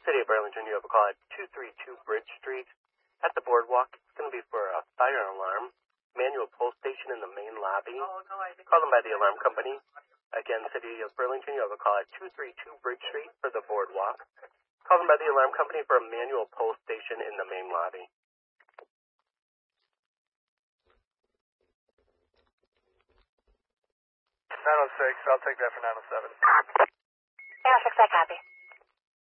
City of Burlington, you have a call at 232 Bridge Street at the boardwalk. It's going to be for a fire alarm, manual pull station in the main lobby. Call them by the alarm company. Again, City of Burlington, you have a call at 232 Bridge Street for the boardwalk. Call them by the alarm company for a manual pull station in the main lobby. 906, I'll take that for 907. 906, I copy.